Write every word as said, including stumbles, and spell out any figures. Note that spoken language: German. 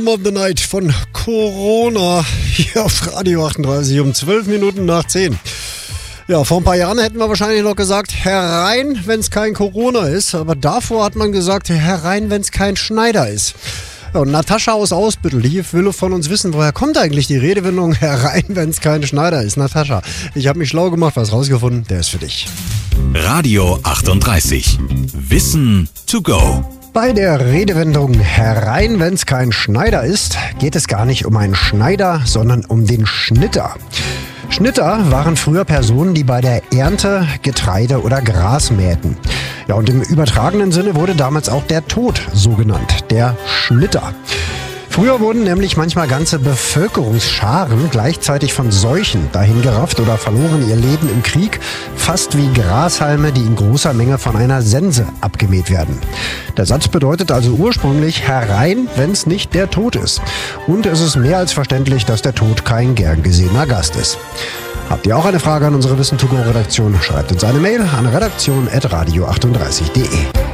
of the Night von Corona hier auf Radio achtunddreißig um zwölf Minuten nach zehn. Ja, vor ein paar Jahren hätten wir wahrscheinlich noch gesagt, herein, wenn es kein Corona ist. Aber davor hat man gesagt, herein, wenn es kein Schneider ist. Ja, und Natascha aus Ausbüttel, die will von uns wissen, woher kommt eigentlich die Redewendung herein, wenn es kein Schneider ist. Natascha, ich habe mich schlau gemacht, was rausgefunden, der ist für dich. Radio achtunddreißig. Wissen to go. Bei der Redewendung herein, wenn es kein Schneider ist, geht es gar nicht um einen Schneider, sondern um den Schnitter. Schnitter waren früher Personen, die bei der Ernte Getreide oder Gras mähten. Ja, und im übertragenen Sinne wurde damals auch der Tod so genannt, der Schnitter. Früher wurden nämlich manchmal ganze Bevölkerungsscharen gleichzeitig von Seuchen dahingerafft oder verloren ihr Leben im Krieg, fast wie Grashalme, die in großer Menge von einer Sense abgemäht werden. Der Satz bedeutet also ursprünglich herein, wenn es nicht der Tod ist. Und es ist mehr als verständlich, dass der Tod kein gern gesehener Gast ist. Habt ihr auch eine Frage an unsere Wissen to go Redaktion? Schreibt uns eine Mail an redaktion at radio achtunddreißig punkt de.